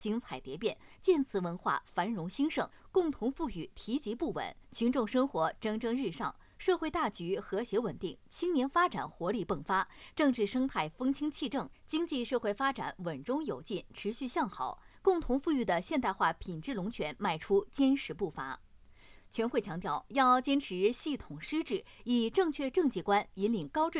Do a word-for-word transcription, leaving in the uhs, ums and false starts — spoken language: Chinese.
精彩蝶变，建词文化繁荣兴盛，共同富裕提及不稳，群众生活蒸蒸日上，社会大局和谐稳定，青年发展活力迸发，政治生态风清气正，经济社会发展稳中有进，持续向好，共同富裕的现代化品质龙泉迈出坚实步伐。全会强调，要坚持系统施治，以正确政绩观引领高质